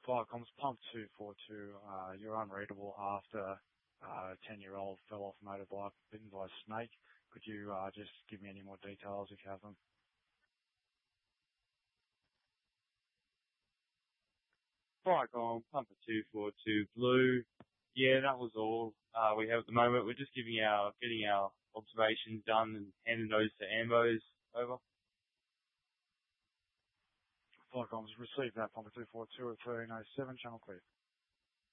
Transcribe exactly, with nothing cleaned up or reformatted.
Fire comms pump two four two, uh, you're unreadable after uh, a ten-year-old fell off a motorbike bitten by a snake. Could you uh, just give me any more details if you have them? Fire comm pump two four two blue. Yeah, that was all uh, we have at the moment. We're just giving our getting our observations done and handing those to Ambos. Over. Fire comms received that pump two four two at thirteen oh seven, channel clear.